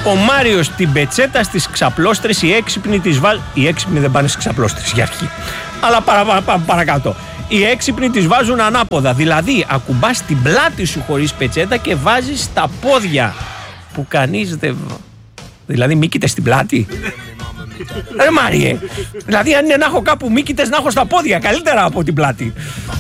Ο Μάριος την πετσέτα στις ξαπλώστρες, οι έξυπνοι της βάζουν. Οι έξυπνοι δεν πάνε στις ξαπλώστρες για αρχή. Αλλά παρακάτω. Οι έξυπνοι τις βάζουν ανάποδα. Δηλαδή, ακουμπάς την πλάτη σου χωρίς πετσέτα και βάζεις τα πόδια. Που κανείς δεν. Δηλαδή, μίκητες στην πλάτη. Μάριε. Δηλαδή, αν είναι να έχω κάπου μίκητες, να έχω στα πόδια. Καλύτερα από την πλάτη.